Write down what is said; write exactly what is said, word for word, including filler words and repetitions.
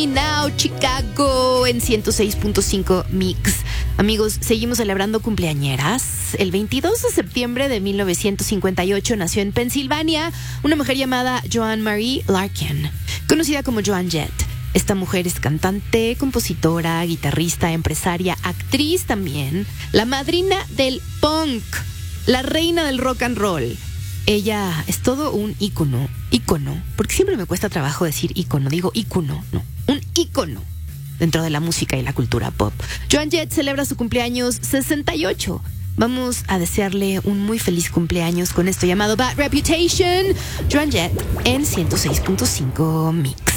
Now Chicago en ciento seis punto cinco Mix. Amigos, seguimos celebrando cumpleañeras. El veintidós de septiembre de mil novecientos cincuenta y ocho nació en Pensilvania una mujer llamada Joan Marie Larkin, conocida como Joan Jett. Esta mujer es cantante, compositora, guitarrista, empresaria, actriz también, la madrina del punk, la reina del rock and roll. Ella es todo un ícono, ícono, porque siempre me cuesta trabajo decir ícono, digo ícono, no, un ícono dentro de la música y la cultura pop. Joan Jett celebra su cumpleaños sesenta y ocho. Vamos a desearle un muy feliz cumpleaños con esto llamado Bad Reputation. Joan Jett en ciento seis punto cinco Mix.